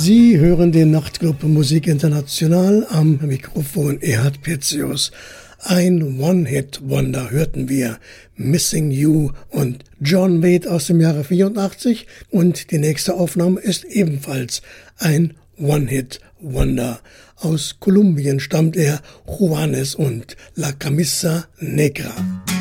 Sie hören den Nachtclub Musik International, am Mikrofon Erhard Petzius. Ein One-Hit-Wonder hörten wir, Missing You und John Wade aus dem Jahre 84, und die nächste Aufnahme ist ebenfalls ein One-Hit-Wonder. Aus Kolumbien stammt er, Juanes und La Camisa Negra.